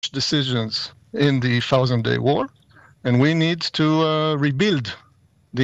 decisions in the Thousand Day War, and we need to rebuild the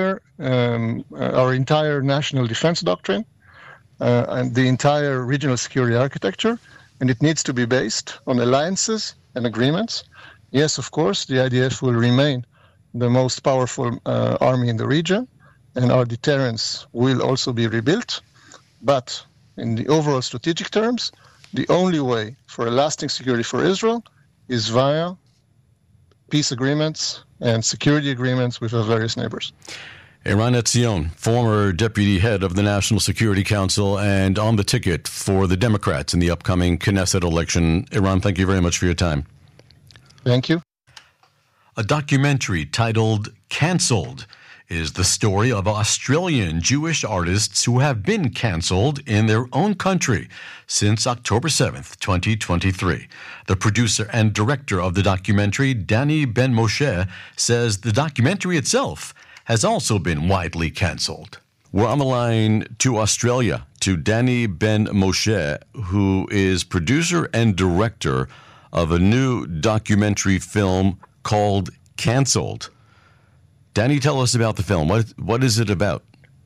our entire national defense doctrine and the entire regional security architecture, and it needs to be based on alliances and agreements. Yes, of course, the IDF will remain the most powerful army in the region, and our deterrence will also be rebuilt. But in the overall strategic terms, the only way for a lasting security for Israel is via peace agreements and security agreements with our various neighbors. Eran Etzion, former deputy head of the National Security Council and on the ticket for the Democrats in the upcoming Knesset election. Eran, thank you very much for your time. Thank you. A documentary titled Cancelled is the story of Australian Jewish artists who have been cancelled in their own country since October 7th, 2023. The producer and director of the documentary, Danny Ben Moshe, says the documentary itself has also been widely cancelled. We're on the line to Australia, to Danny Ben Moshe, who is producer and director of a new documentary film called Cancelled. Danny, tell us about the film. What is it about?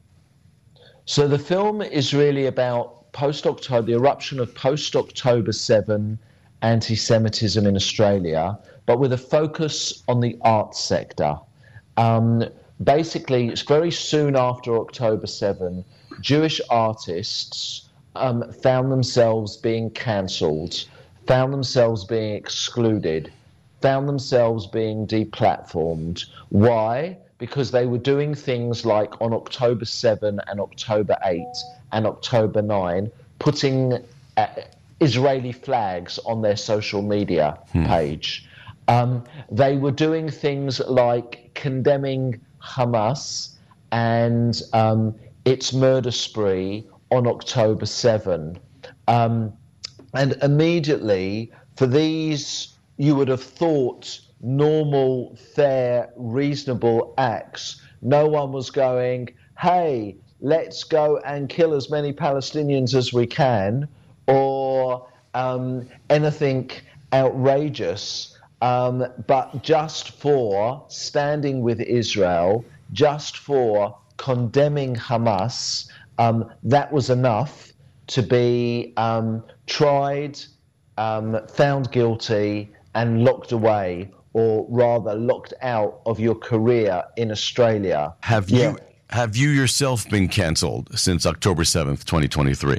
So the film is really about post-October, the eruption of post-October 7 anti-Semitism in Australia, but with a focus on the arts sector. Basically, it's very soon after October 7, Jewish artists found themselves being cancelled, found themselves being excluded, found themselves being deplatformed. Why? Because they were doing things like on October 7 and October 8 and October 9, putting Israeli flags on their social media page. They were doing things like condemning Hamas and its murder spree on October 7. And immediately, for these, you would have thought, normal, fair, reasonable acts, no one was going, hey, let's go and kill as many Palestinians as we can, or anything outrageous, but just for standing with Israel, just for condemning Hamas, that was enough to be tried, found guilty, and locked away, or rather locked out of your career in Australia. Have you yourself been cancelled since October 7th, 2023?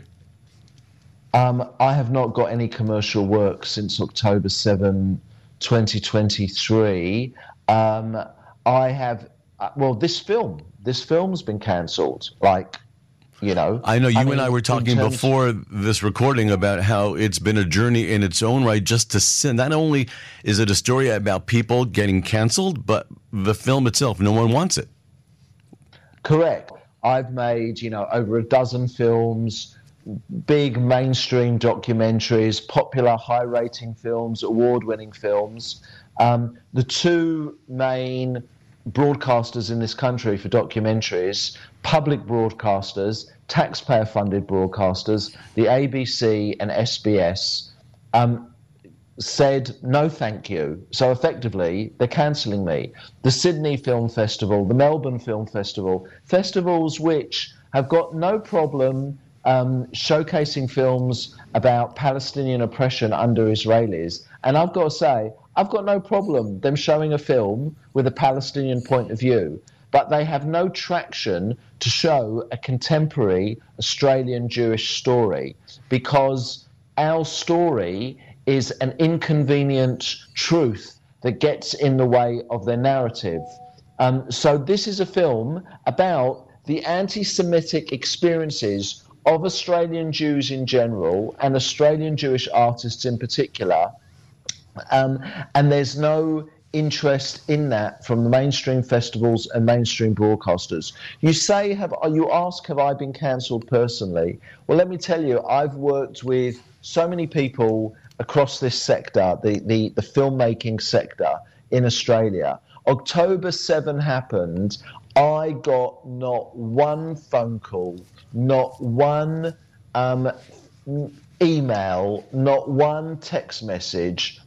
I have not got any commercial work since October 7, 2023. I have, this film's been cancelled, I know you and I were talking before this recording about how it's been a journey in its own right just to sin. Not only is it a story about people getting canceled, but the film itself, no one wants it. Correct. I've made, over a dozen films, big mainstream documentaries, popular high-rating films, award-winning films. The two main broadcasters in this country for documentaries, public broadcasters, taxpayer-funded broadcasters, the ABC and SBS, said no thank you. So effectively, they're cancelling me. The Sydney Film Festival, the Melbourne Film Festival, festivals which have got no problem showcasing films about Palestinian oppression under Israelis. And I've got to say, I've got no problem them showing a film with a Palestinian point of view, but they have no traction to show a contemporary Australian Jewish story, because our story is an inconvenient truth that gets in the way of their narrative. So this is a film about the anti-Semitic experiences of Australian Jews in general and Australian Jewish artists in particular. And there's no interest in that from the mainstream festivals and mainstream broadcasters. You ask, have I been cancelled personally? Well, let me tell you, I've worked with so many people across this sector, the filmmaking sector in Australia. October 7 happened. I got not one phone call, not one email, not one text message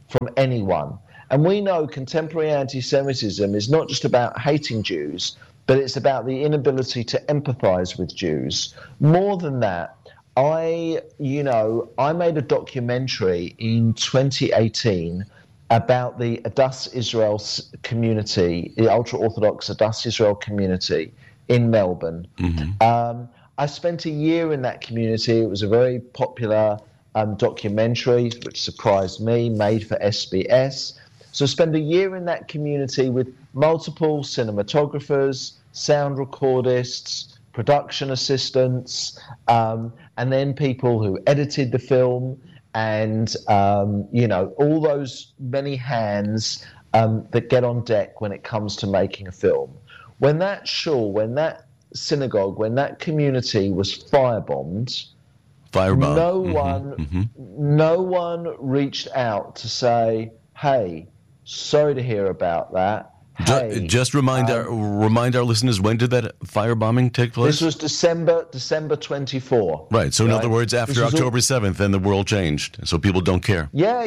from anyone. And we know contemporary anti-Semitism is not just about hating Jews, but it's about the inability to empathize with Jews. More than that, I made a documentary in 2018 about the Adass Israel community, the ultra-Orthodox Adass Israel community in Melbourne. I spent a year in that community. It was a very popular documentary, which surprised me, made for SBS. So I spent a year in that community with multiple cinematographers, sound recordists, production assistants, and then people who edited the film, and all those many hands that get on deck when it comes to making a film. When that shul, when that synagogue, when that community was firebombed, no one reached out to say, "Hey, sorry to hear about that." Hey, just remind our listeners, when did that firebombing take place? This was December 24. Right. So in other words, after October 7th, then the world changed, so people don't care. Yeah.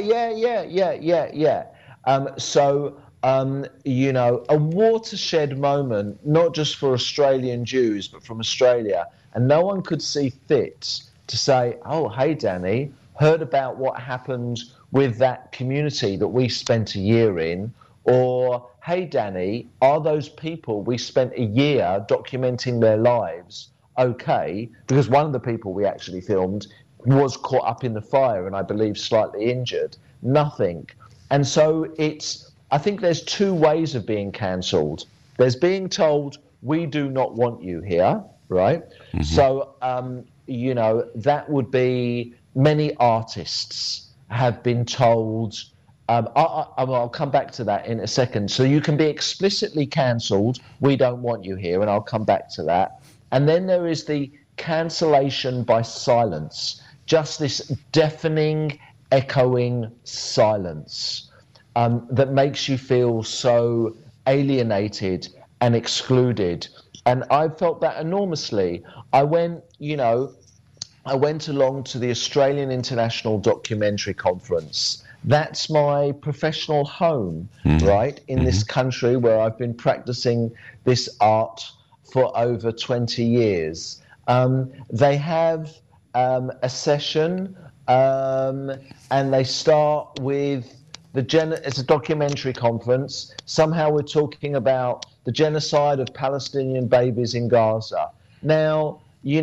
A watershed moment, not just for Australian Jews, but from Australia, and no one could see fit to say, "Oh, hey, Danny, heard about what happened with that community that we spent a year in," or, "Hey, Danny, are those people we spent a year documenting their lives okay?" Because one of the people we actually filmed was caught up in the fire and I believe slightly injured. Nothing. And so I think there's two ways of being cancelled. There's being told, "We do not want you here," right? So, that would be many artists have been told. I'll come back to that in a second. So you can be explicitly cancelled. "We don't want you here," and I'll come back to that. And then there is the cancellation by silence, just this deafening, echoing silence that makes you feel so alienated and excluded. And I felt that enormously. I went along to the Australian International Documentary Conference. That's my professional home, right, in this country where I've been practicing this art for over 20 years. They have a session, and they start with it's a documentary conference. Somehow we're talking about the genocide of Palestinian babies in Gaza. Now,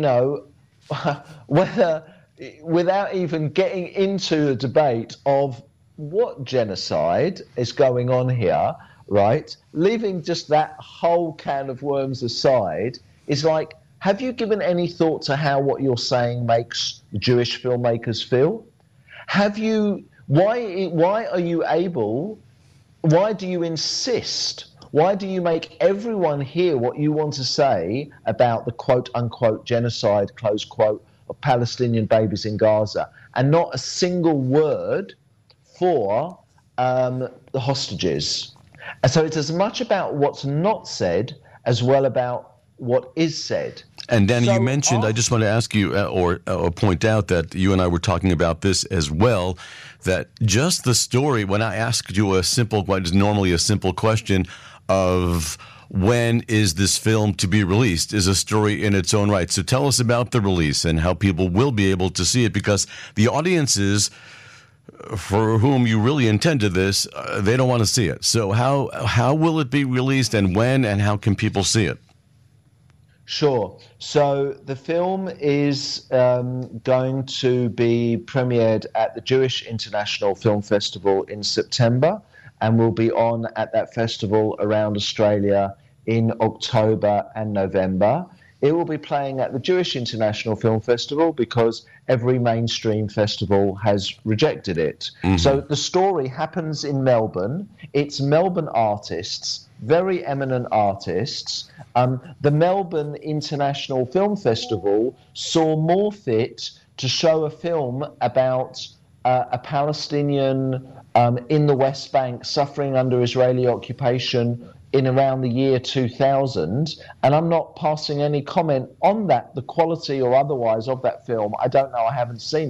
without even getting into the debate of what genocide is going on here, right? Leaving just that whole can of worms aside, is like, have you given any thought to how what you're saying makes Jewish filmmakers feel? Why do you insist? Why do you make everyone hear what you want to say about the quote-unquote genocide, close quote, of Palestinian babies in Gaza, and not a single word for the hostages? And so it's as much about what's not said as well about what is said. And Danny, you mentioned, I just want to ask you or point out that you and I were talking about this as well, that just the story, when I asked you what is normally a simple question of when is this film to be released, is a story in its own right. So tell us about the release and how people will be able to see it, because the audiences for whom you really intended this, they don't want to see it. So how will it be released, and when, and how can people see it? Sure. So the film is going to be premiered at the Jewish International Film Festival in September, and will be on at that festival around Australia in October and November. It will be playing at the Jewish International Film Festival because every mainstream festival has rejected it. So the story happens in Melbourne. It's Melbourne artists, very eminent artists. The Melbourne International Film Festival saw more fit to show a film about a Palestinian in the West Bank suffering under Israeli occupation in around the year 2000, and I'm not passing any comment on that, the quality or otherwise of that film. I don't know, I haven't seen it,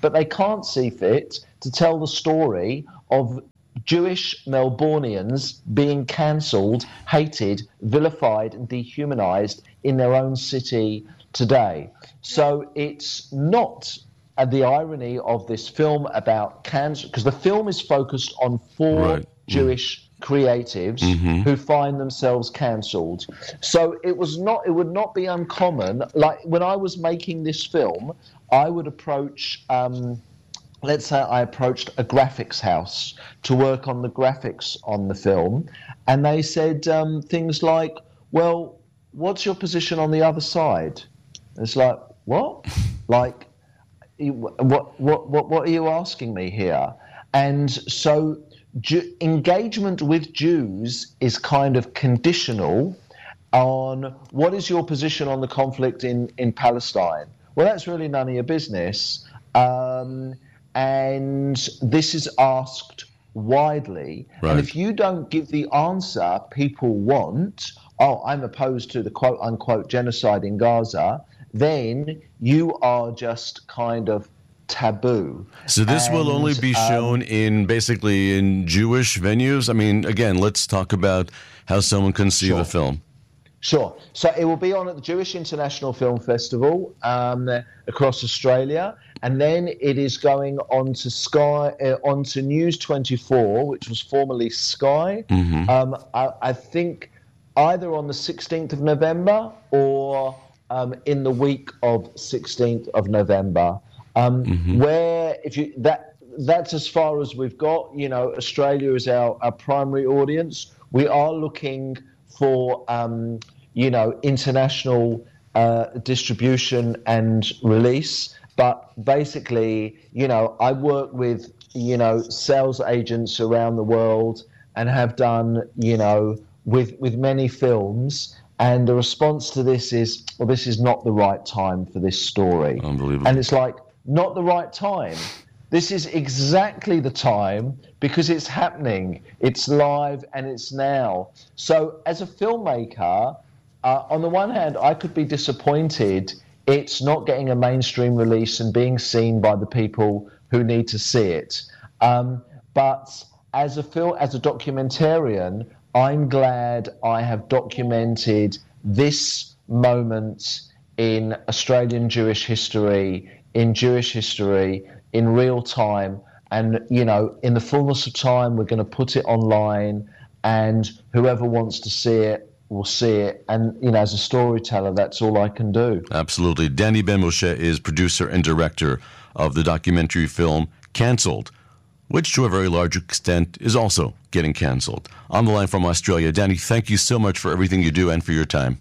but they can't see fit to tell the story of Jewish Melbournians being cancelled, hated, vilified, and dehumanized in their own city today. So it's not the irony of this film about cancel, because the film is focused on four Jewish creatives who find themselves cancelled. So it would not be uncommon. Like when I was making this film, I would approach let's say I approached a graphics house to work on the graphics on the film, and they said things like, well, what's your position on the other side? And it's like, what? Like, what are you asking me here? And so engagement with Jews is kind of conditional on what is your position on the conflict in Palestine? Well, that's really none of your business. And this is asked widely. Right. And if you don't give the answer people want, I'm opposed to the quote-unquote genocide in Gaza, then you are just kind of taboo. So this will only be shown in Jewish venues? I mean, again, let's talk about how someone can see the film. Sure. So it will be on at the Jewish International Film Festival across Australia, and then it is going on to Sky, onto News 24, which was formerly Sky. I think either on the 16th of November or in the week of 16th of November. Where that's as far as we've got. You know, Australia is our primary audience. We are looking for international distribution and release, but basically, I work with sales agents around the world and have done with many films, and the response to this is, well, this is not the right time for this story. Unbelievable. And it's like, not the right time. This is exactly the time, because it's happening. It's live and it's now. So as a filmmaker, on the one hand, I could be disappointed it's not getting a mainstream release and being seen by the people who need to see it. But as a documentarian, I'm glad I have documented this moment in Australian Jewish history, in Jewish history, in real time. And, in the fullness of time, we're going to put it online, and whoever wants to see it will see it. And, as a storyteller, that's all I can do. Absolutely. Danny Ben-Moshe is producer and director of the documentary film Cancelled, which to a very large extent is also getting canceled. On the line from Australia, Danny, thank you so much for everything you do and for your time.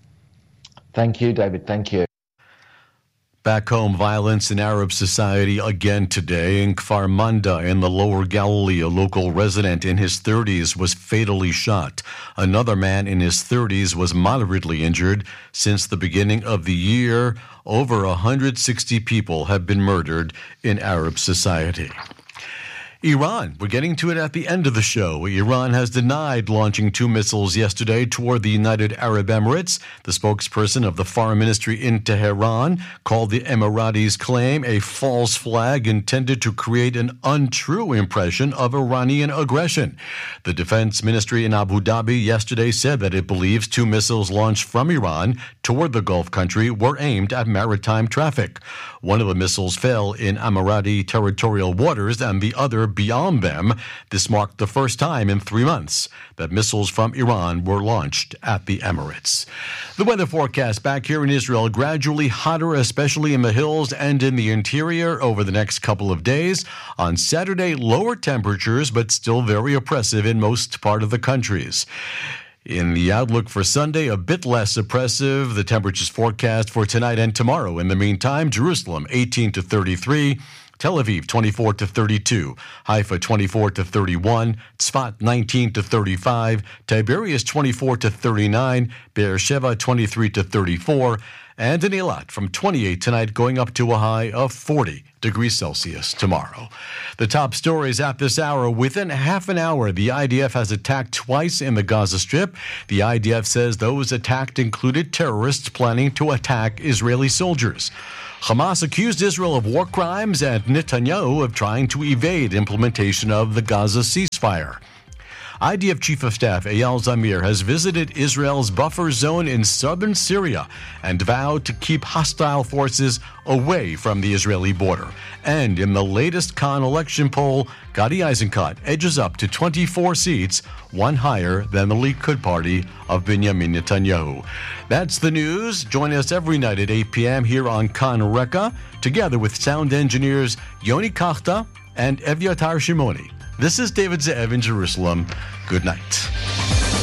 Thank you, David. Thank you. Back home, violence in Arab society again today. In Kfar Manda in the Lower Galilee, a local resident in his 30s was fatally shot. Another man in his 30s was moderately injured. Since the beginning of the year, over 160 people have been murdered in Arab society. Iran, we're getting to it at the end of the show. Iran has denied launching 2 missiles yesterday toward the United Arab Emirates. The spokesperson of the Foreign Ministry in Tehran called the Emiratis' claim a false flag intended to create an untrue impression of Iranian aggression. The Defense Ministry in Abu Dhabi yesterday said that it believes 2 missiles launched from Iran toward the Gulf country were aimed at maritime traffic. One of the missiles fell in Emirati territorial waters and the other beyond them. This marked the first time in 3 months that missiles from Iran were launched at the Emirates. The weather forecast back here in Israel, gradually hotter, especially in the hills and in the interior over the next couple of days. On Saturday, lower temperatures, but still very oppressive in most part of the countries. In the outlook for Sunday, a bit less oppressive. The temperatures forecast for tonight and tomorrow. In the meantime, Jerusalem 18 to 33, Tel Aviv 24 to 32, Haifa 24 to 31, Tzfat 19 to 35, Tiberias 24 to 39, Beersheba 23 to 34, and in Eilat from 28 tonight going up to a high of 40 degrees Celsius tomorrow. The top stories at this hour. Within half an hour, the IDF has attacked twice in the Gaza Strip. The IDF says those attacked included terrorists planning to attack Israeli soldiers. Hamas accused Israel of war crimes and Netanyahu of trying to evade implementation of the Gaza ceasefire. IDF Chief of Staff Eyal Zamir has visited Israel's buffer zone in southern Syria and vowed to keep hostile forces away from the Israeli border. And in the latest Khan election poll, Gadi Eisenkot edges up to 24 seats, one higher than the Likud party of Benjamin Netanyahu. That's the news. Join us every night at 8 p.m. here on Khan Reka, together with sound engineers Yoni Kachta and Evyatar Shimoni. This is David Ze'ev in Jerusalem. Good night.